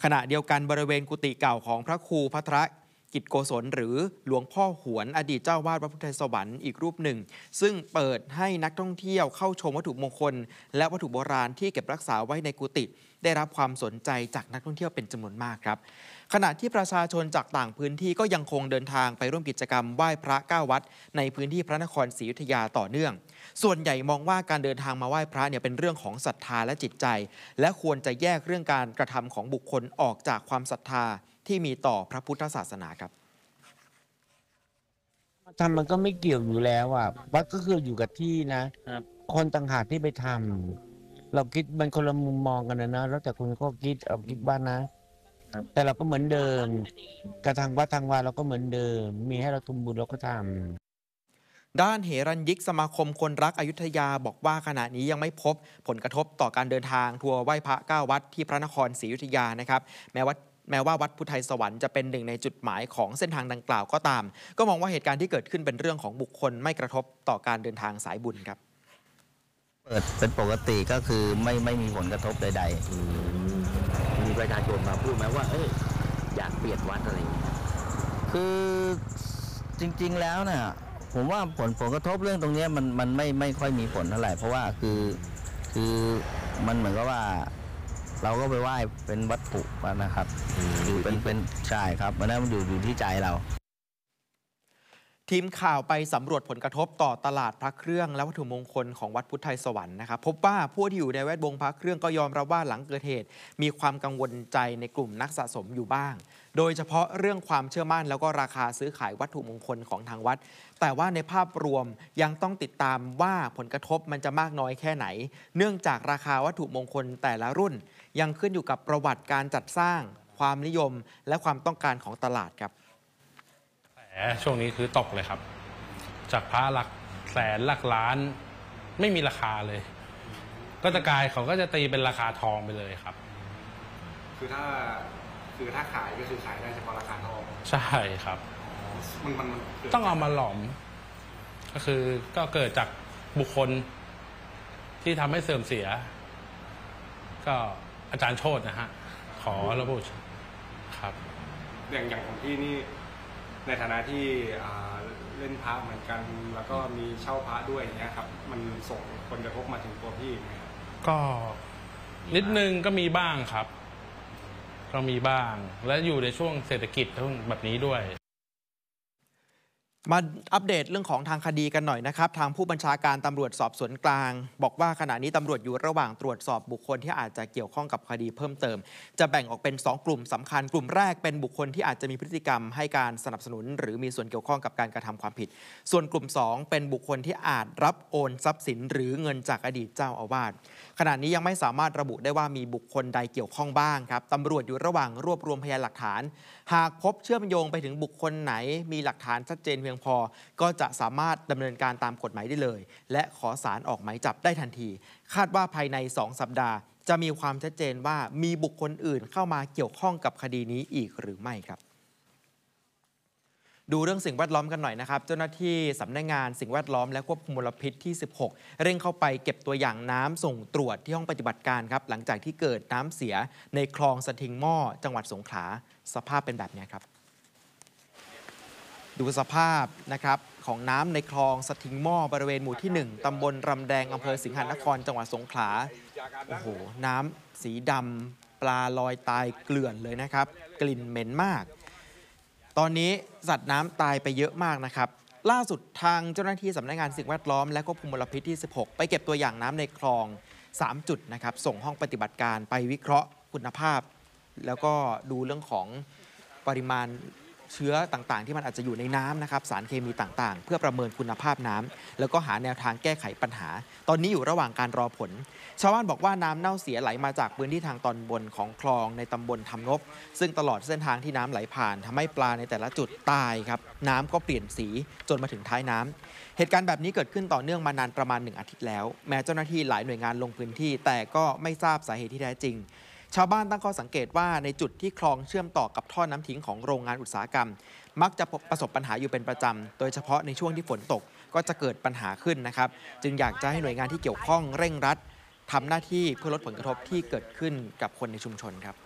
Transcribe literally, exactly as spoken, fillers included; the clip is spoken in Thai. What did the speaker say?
ขณะเดียวกันบริเวณกุฏิเก่าของพระครูภัทรกิจโกศลหรือหลวงพ่อหวนอดีตเจ้าวาดวัดพุทธไทยสวรรค์อีกรูปหนึ่งซึ่งเปิดให้นักท่องเที่ยวเข้าชมวัตถุมงคลและวัตถุโบราณที่เก็บรักษาไว้ในกุฏิได้รับความสนใจจากนักท่องเที่ยวเป็นจำนวนมากครับขณะที่ประชาชนจากต่างพื้นที่ก็ยังคงเดินทางไปร่วมกิจกรรมไหว้พระเก้าวัดในพื้นที่พระนครศรีอยุธยาต่อเนื่องส่วนใหญ่มองว่าการเดินทางมาไหว้พระเนี่ยเป็นเรื่องของศรัทธาและจิตใจและควรจะแยกเรื่องการกระทำของบุคคลออกจากความศรัทธาที่มีต่อพระพุทธศาสนาครับทำมันก็ไม่เกี่ยวอยู่แล้วอ่ะวัดก็คืออยู่กับที่นะคนต่างหากที่ไปทำเราคิดมันคนละมุมมองกันนะนะแล้วแต่คนก็คิดเอาคิดบ้านนะแต่เราก็เหมือนเดิมกระทางวัดทางวาเราก็เหมือนเดิมมีให้เราทำบุญเราก็ทำด้านเหรัญยิกสมาคมคนรักอยุธยาบอกว่าขณะนี้ยังไม่พบผลกระทบต่อการเดินทางทัวร์ไหว้พระเก้าวัดที่พระนครศรีอยุธยานะครับแม้ว่าแม้ว่าวัดพุทธไทยสวรรค์จะเป็นหนึ่งในจุดหมายของเส้นทางดังกล่าวก็ตามก็มองว่าเหตุการณ์ที่เกิดขึ้นเป็นเรื่องของบุคคลไม่กระทบต่อการเดินทางสายบุญครับเปิดเป็นปกติก็คือไม่ไม่มีผลกระทบใดๆมีประชาชนมาพูดไหมว่าเอ้ยอยากเปลี่ยนวัดอะไรอย่างเงี้ยคือจริงๆแล้วเนี่ยผมว่าผลผลกระทบเรื่องตรงนี้มันมันไม่ไม่ค่อยมีผลเท่าไหร่เพราะว่าคือคือมันเหมือนกับว่าเราก็ไปไหว้เป็นวัตถุนะครับคือเป็นเป็นใช่ครับมันนั้นมันอยู่อยู่ที่ใจเราทีมข่าวไปสำรวจผลกระทบต่อตลาดพระเครื่องและวัตถุมงคลของวัดพุทธไทยสวรรค์นะครับพบว่าผู้ที่อยู่ในแวดวงพระเครื่องก็ยอมรับว่าหลังเกิดเหตุมีความกังวลใจในกลุ่มนักสะสมอยู่บ้างโดยเฉพาะเรื่องความเชื่อมั่นแล้วก็ราคาซื้อขายวัตถุมงคลของทางวัดแต่ว่าในภาพรวมยังต้องติดตามว่าผลกระทบมันจะมากน้อยแค่ไหนเนื่องจากราคาวัตถุมงคลแต่ละรุ่นยังขึ้นอยู่กับประวัติการจัดสร้างความนิยมและความต้องการของตลาดครับแต่ช่วงนี้คือตกเลยครับจากพระหลักแสนหลักล้านไม่มีราคาเลยก็จะกลายเขาก็จะตีเป็นราคาทองไปเลยครับคือถ้าคือถ้าขายก็คือขายได้เฉพาะราคาทองใช่ครับมันมันต้องเอามาหลอมก็คือก็เกิดจากบุคคลที่ทำให้เสื่อมเสียก็อาจารย์โชตินะฮะขอระบุครับอย่างอย่างของพี่นี่ในฐานะที่เล่นพระเหมือนกันแล้วก็มีเช่าพระด้วยอย่างเงี้ยครับมันส่งผลกระทบมาถึงตัวพี่ไหมครับก็นิดนึงก็มีบ้างครับก็มีบ้างและอยู่ในช่วงเศรษฐกิจแบบนี้ด้วยมาอัปเดตเรื่องของทางคดีกันหน่อยนะครับทางผู้บัญชาการตำรวจสอบสวนกลางบอกว่าขณะนี้ตำรวจอยู่ระหว่างตรวจสอบบุคคลที่อาจจะเกี่ยวข้องกับคดีเพิ่มเติมจะแบ่งออกเป็นสองกลุ่มสำคัญกลุ่มแรกเป็นบุคคลที่อาจจะมีพฤติกรรมให้การสนับสนุนหรือมีส่วนเกี่ยวข้องกับการกระทำความผิดส่วนกลุ่มสองเป็นบุคคลที่อาจรับโอนทรัพย์สินหรือเงินจากอดีตเจ้าอาวาสขณะนี้ยังไม่สามารถระบุได้ว่ามีบุคคลใดเกี่ยวข้องบ้างครับตำรวจอยู่ระหว่างรวบรวมพยานหลักฐานหากพบเชื่อมโยงไปถึงบุคคลไหนมีหลักฐานชัดเจนเพียงพอก็จะสามารถดำเนินการตามกฎหมายได้เลยและขอศาลออกหมายจับได้ทันทีคาดว่าภายในสองสัปดาห์จะมีความชัดเจนว่ามีบุคคลอื่นเข้ามาเกี่ยวข้องกับคดีนี้อีกหรือไม่ครับดูเรื่องสิ่งแวดล้อมกันหน่อยนะครับเจ้าหน้าที่สำนักงานสิ่งแวดล้อมและควบคุมมลพิษที่สิบหกเร่งเข้าไปเก็บตัวอย่างน้ำส่งตรวจที่ห้องปฏิบัติการครับหลังจากที่เกิดน้ำเสียในคลองสะทิงหม้อจังหวัดสงขลาสภาพเป็นแบบนี้ครับดูสภาพนะครับของน้ำในคลองสะทิงหม้อบริเวณหมู่ที่หนึ่งตำบลรำแดงอำเภอสิงหนครจังหวัดสงขลาโอ้โหน้ำสีดำปลาลอยตายเกลื่อนเลยนะครับกลิ่นเหม็นมากตอนนี้สัตว์น้ำตายไปเยอะมากนะครับล่าสุดทางเจ้าหน้าที่สำนักงานสิ่งแวดล้อมและควบคุมมลพิษที่สิบหกไปเก็บตัวอย่างน้ำในคลองสามจุดนะครับส่งห้องปฏิบัติการไปวิเคราะห์คุณภาพแล้วก็ดูเรื่องของปริมาณเชื้อต่างๆที่มันอาจจะอยู่ในน้ำนะครับสารเคมีต่างๆเพื่อประเมินคุณภาพน้ำแล้วก็หาแนวทางแก้ไขปัญหาตอนนี้อยู่ระหว่างการรอผลชาวบ้านบอกว่าน้ำเน่าเสียไหลมาจากพื้นที่ทางตอนบนของคลองในตำบลทำนบซึ่งตลอดเส้นทางที่น้ำไหลผ่านทำให้ปลาในแต่ละจุดตายครับน้ำก็เปลี่ยนสีจนมาถึงท้ายน้ำเหตุการณ์แบบนี้เกิดขึ้นต่อเนื่องมานานประมาณหนึ่งอาทิตย์แล้วแม้เจ้าหน้าที่หลายหน่วยงานลงพื้นที่แต่ก็ไม่ทราบสาเหตุที่แท้จริงชาวบ้านตั้งข้อสังเกตว่าในจุดที่คลองเชื่อมต่อกับท่อน้ำทิ้งของโรงงานอุตสาหกรรมมักจะประสบปัญหาอยู่เป็นประจำโดยเฉพาะในช่วงที่ฝนตกก็จะเกิดปัญหาขึ้นนะครับจึงอยากจะให้หน่วยงานที่เกี่ยวข้องเร่งรัดทำหน้าที่เพื่อลดผลกระทบที่เกิดขึ้นกับคนในชุมชนครับ